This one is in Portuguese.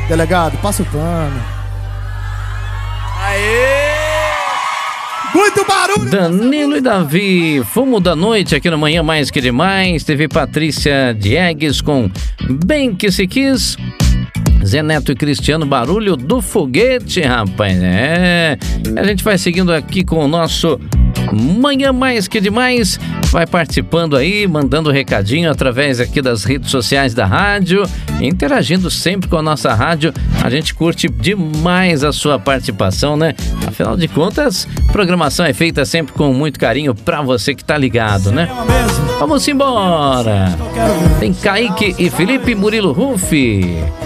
Delegado, passa o pano. Aê! Muito barulho! Danilo e Davi, fumo da noite aqui no Manhã Mais Que Demais. Teve Patrícia Diegues com Bem Que Se Quis. Zé Neto e Cristiano, barulho do foguete, rapaz. A gente vai seguindo aqui com o nosso Manhã Mais Que Demais. Vai participando aí, mandando recadinho através aqui das redes sociais da rádio, interagindo sempre com a nossa rádio. A gente curte demais a sua participação, né? Afinal de contas, a programação é feita sempre com muito carinho pra você que tá ligado, né? Vamos embora! Tem Kaique e Felipe Murilo Ruffi.